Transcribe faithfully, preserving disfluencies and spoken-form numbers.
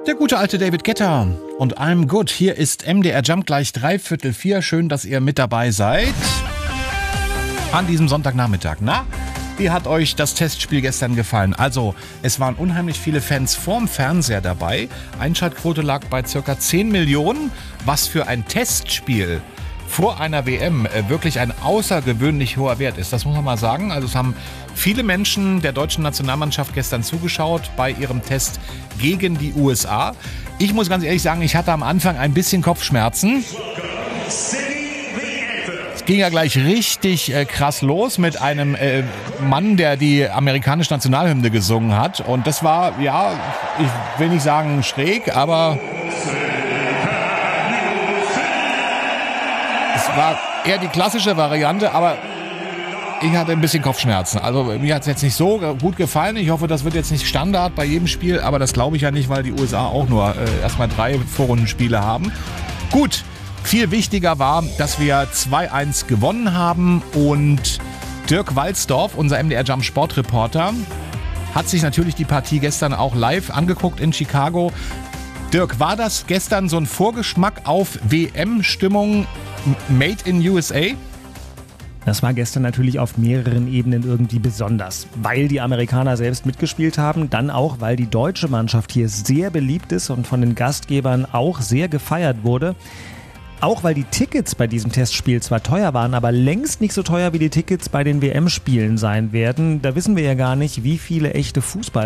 Der gute alte David Guetta und I'm Good. Hier ist M D R Jump gleich dreiviertel vier. Schön, dass ihr mit dabei seid. An diesem Sonntagnachmittag. Na, wie hat euch das Testspiel gestern gefallen? Also, es waren unheimlich viele Fans vorm Fernseher dabei. Einschaltquote lag bei circa zehn Millionen. Was für ein Testspiel vor einer W M äh, wirklich ein außergewöhnlich hoher Wert ist. Das muss man mal sagen. Also es haben viele Menschen der deutschen Nationalmannschaft gestern zugeschaut bei ihrem Test gegen die U S A. Ich muss ganz ehrlich sagen, ich hatte am Anfang ein bisschen Kopfschmerzen. Es ging ja gleich richtig äh, krass los mit einem äh, Mann, der die amerikanische Nationalhymne gesungen hat. Und das war, ja, ich will nicht sagen schräg, aber es war eher die klassische Variante, aber ich hatte ein bisschen Kopfschmerzen. Also mir hat es jetzt nicht so gut gefallen. Ich hoffe, das wird jetzt nicht Standard bei jedem Spiel, aber das glaube ich ja nicht, weil die U S A auch nur äh, erstmal drei Vorrundenspiele haben. Gut, viel wichtiger war, dass wir zwei eins gewonnen haben und Dirk Walzdorf, unser M D R Jump Sportreporter, hat sich natürlich die Partie gestern auch live angeguckt in Chicago. Dirk, war das gestern so ein Vorgeschmack auf W M-Stimmung Made in U S A? Das war gestern natürlich auf mehreren Ebenen irgendwie besonders, weil die Amerikaner selbst mitgespielt haben, dann auch, weil die deutsche Mannschaft hier sehr beliebt ist und von den Gastgebern auch sehr gefeiert wurde. Auch weil die Tickets bei diesem Testspiel zwar teuer waren, aber längst nicht so teuer wie die Tickets bei den W M-Spielen sein werden. Da wissen wir ja gar nicht, wie viele echte Fußball